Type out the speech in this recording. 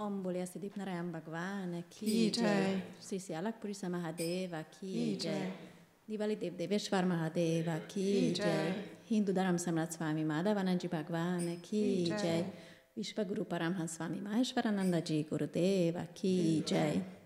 Om Bole Siddhi Narayan Bhagwan Ki Jai. Sri Sri Alakpuri Mahadeva Ki Jai. Diwali Deveshwar Mahadeva Ki Jai. Hindu Dharam Samrat Swami Madhavananji Bhagwan Ki Jai. Vishwaguru Paramhans Swami Maheshwarananda Ji Gurudeva Ki Jai.